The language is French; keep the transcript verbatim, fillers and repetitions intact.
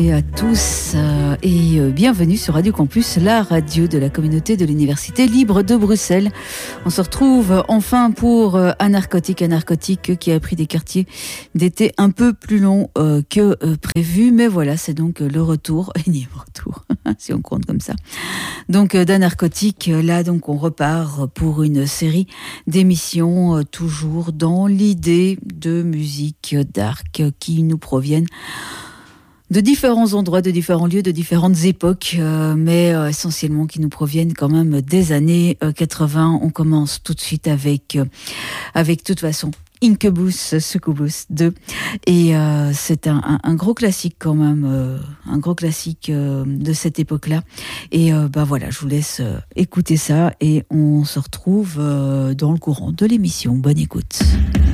Et à tous euh, et euh, bienvenue sur Radio Campus, la radio de la communauté de l'Université libre de Bruxelles. On se retrouve enfin pour euh, un narcotique, un narcotique qui a pris des quartiers d'été un peu plus longs euh, que euh, prévu, mais voilà, c'est donc euh, le retour, énième retour, si on compte comme ça. Donc euh, d'un narcotique, euh, là donc on repart pour une série d'émissions euh, toujours dans l'idée de musique dark euh, qui nous proviennent de différents endroits, de différents lieux, de différentes époques, euh, mais euh, essentiellement qui nous proviennent quand même des années euh, quatre-vingts. On commence tout de suite avec, euh, avec de toute façon, Incubus Succubus deux. Et euh, c'est un, un, un gros classique quand même, euh, un gros classique euh, de cette époque-là. Et euh, bah voilà, je vous laisse euh, écouter ça et on se retrouve euh, dans le courant de l'émission. Bonne écoute.